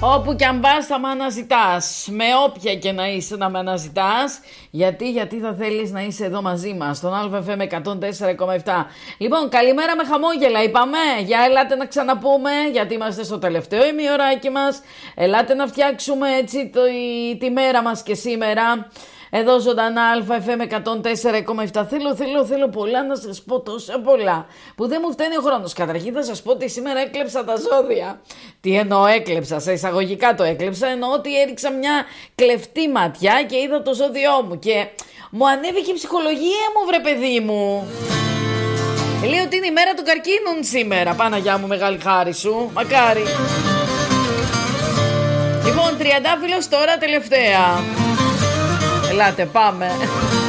Όπου κι αν πας θα με αναζητάς. Με όποια και να είσαι να με αναζητάς. Γιατί θα θέλεις να είσαι εδώ μαζί μας. Στον ΑΦΜ 104,7. Λοιπόν, καλημέρα με χαμόγελα είπαμε. Για ελάτε να ξαναπούμε. Γιατί είμαστε στο τελευταίο ημιωράκι μας. Ελάτε να φτιάξουμε έτσι τη μέρα μας και σήμερα. Εδώ ζωντανά ΑΦΜ 104,7. Θέλω πολλά να σας πω, τόσα πολλά που δεν μου φταίνει ο χρόνος. Καταρχήν θα σας πω ότι σήμερα έκλεψα τα ζώδια. Τι εννοώ έκλεψα, σε εισαγωγικά το έκλεψα. Εννοώ ότι έριξα μια κλεφτή ματιά και είδα το ζώδιό μου και μου ανέβηκε η ψυχολογία μου, βρε παιδί μου. Λέει ότι είναι η μέρα των καρκίνων σήμερα. Παναγιά μου, μεγάλη χάρη σου. Μακάρι. Λοιπόν, τριαντάφυλλος τώρα τελευταία. Ελάτε πάμε.